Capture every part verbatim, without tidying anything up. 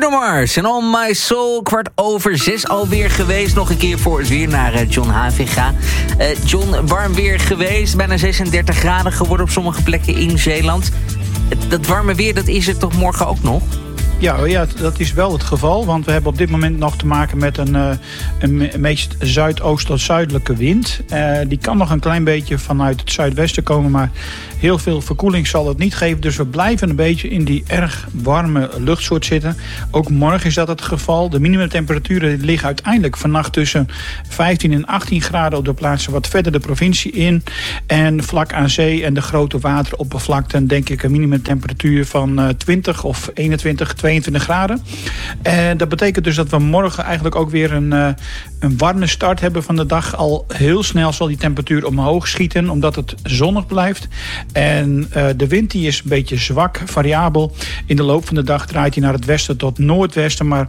Bruno Mars en On My Soul. Kwart over zes alweer geweest. Nog een keer voor het weer naar uh, John Haviga. Uh, John, warm weer geweest. Bijna zesendertig graden geworden op sommige plekken in Zeeland. Dat warme weer, dat is er toch morgen ook nog? Ja, ja, dat is wel het geval. Want we hebben op dit moment nog te maken met een, uh, een meest zuidoost- tot zuidelijke wind. Uh, die kan nog een klein beetje vanuit het zuidwesten komen. Maar heel veel verkoeling zal het niet geven. Dus we blijven een beetje in die erg warme luchtsoort zitten. Ook morgen is dat het geval. De minimumtemperaturen liggen uiteindelijk vannacht tussen vijftien en achttien graden op de plaatsen wat verder de provincie in. En vlak aan zee en de grote wateroppervlakten denk ik een minimumtemperatuur van uh, twintig of eenentwintig, tweeëntwintig graden. En dat betekent dus dat we morgen eigenlijk ook weer een, uh, een warme start hebben van de dag. Al heel snel zal die temperatuur omhoog schieten, omdat het zonnig blijft. En uh, de wind die is een beetje zwak, variabel. In de loop van de dag draait hij naar het westen tot noordwesten. Maar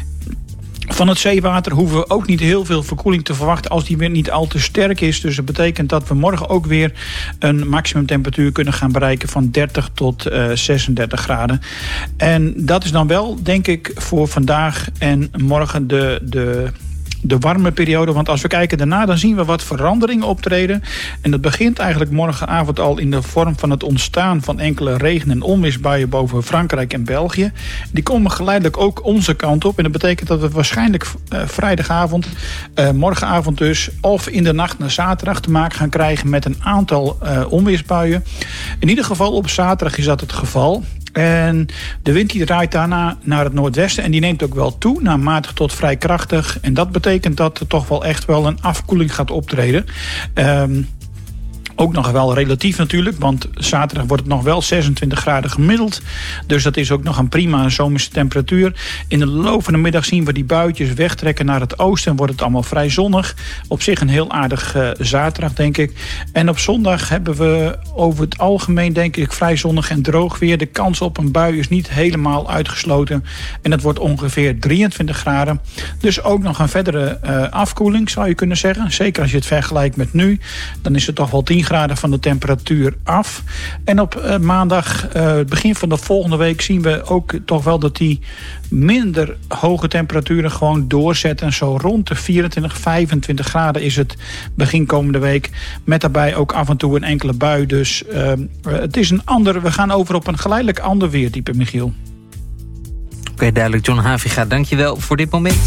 van het zeewater hoeven we ook niet heel veel verkoeling te verwachten als die wind niet al te sterk is. Dus dat betekent dat we morgen ook weer een maximumtemperatuur kunnen gaan bereiken van dertig tot uh, zesendertig graden. En dat is dan wel, denk ik, voor vandaag en morgen de... de De warme periode, want als we kijken daarna, dan zien we wat veranderingen optreden. En dat begint eigenlijk morgenavond al in de vorm van het ontstaan van enkele regen- en onweersbuien boven Frankrijk en België. Die komen geleidelijk ook onze kant op. En dat betekent dat we waarschijnlijk uh, vrijdagavond, uh, morgenavond dus, of in de nacht naar zaterdag te maken gaan krijgen met een aantal uh, onweersbuien. In ieder geval op zaterdag is dat het geval. En de wind die draait daarna naar het noordwesten en die neemt ook wel toe, naar matig tot vrij krachtig. En dat betekent dat er toch wel echt wel een afkoeling gaat optreden. Um, Ook nog wel relatief natuurlijk, want zaterdag wordt het nog wel zesentwintig graden gemiddeld. Dus dat is ook nog een prima zomerse temperatuur. In de loop van de middag zien we die buitjes wegtrekken naar het oosten en wordt het allemaal vrij zonnig. Op zich een heel aardig uh, zaterdag, denk ik. En op zondag hebben we over het algemeen, denk ik, vrij zonnig en droog weer. De kans op een bui is niet helemaal uitgesloten. En het wordt ongeveer drieëntwintig graden. Dus ook nog een verdere uh, afkoeling, zou je kunnen zeggen. Zeker als je het vergelijkt met nu. Dan is het toch wel tien graden van de temperatuur af. En op uh, maandag, uh, het begin van de volgende week, zien we ook toch wel dat die minder hoge temperaturen gewoon doorzetten. Zo rond de vierentwintig, vijfentwintig graden is het begin komende week. Met daarbij ook af en toe een enkele bui. Dus uh, het is een ander, we gaan over op een geleidelijk ander weertype, Michiel. Oké, okay, duidelijk. John Haviga, dankjewel voor dit moment.